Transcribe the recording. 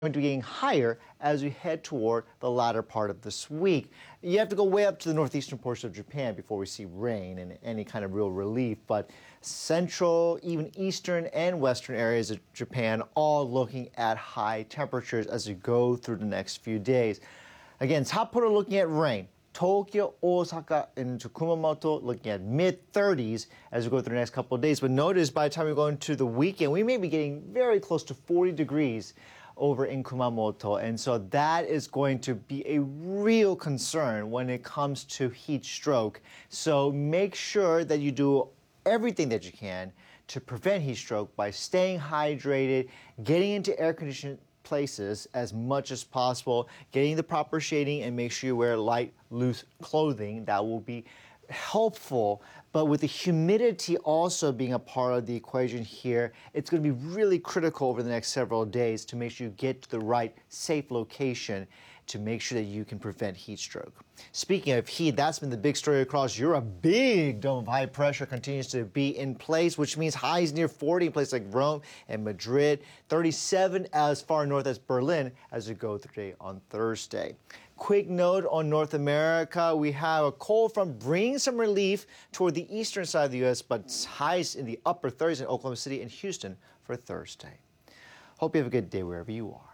going to be getting higher as we head toward the latter part of this week. You have to go way up to the northeastern portion of Japan before we see rain and any kind of real relief, but central, even eastern and western areas of Japan all looking at high temperatures as we go through the next few days. Again, Sapporo looking at rain. Tokyo, Osaka, and Kumamoto looking at mid-30s as we go through the next couple of days. But notice by the time we go into the weekend, we may be getting very close to 40 degrees over in Kumamoto. And so that is going to be a real concern when it comes to heat stroke. So make sure that you do everything that you can to prevent heat stroke by staying hydrated, getting into air-conditioned places as much as possible, getting the proper shading, and make sure you wear light, loose clothing. That will be helpful. But with the humidity also being a part of the equation here, it's going to be really critical over the next several days to make sure you get to the right safe location to make sure that you can prevent heat stroke. Speaking of heat, that's been the big story across Europe. Big dome of high pressure continues to be in place, which means highs near 40 in places like Rome and Madrid, 37 as far north as Berlin as we go through on Thursday. Quick note on North America, we have a cold front bringing some relief toward the eastern side of the U.S., but highs in the upper 30s in Oklahoma City and Houston for Thursday. Hope you have a good day wherever you are.